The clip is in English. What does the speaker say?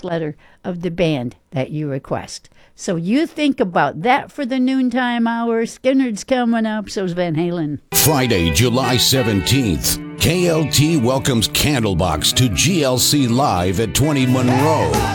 letter of the band that you request. So you think about that for the noontime hour. Skinner's coming up, so's Van Halen. Friday, July 17th, KLT welcomes Candlebox to GLC Live at 20 Monroe.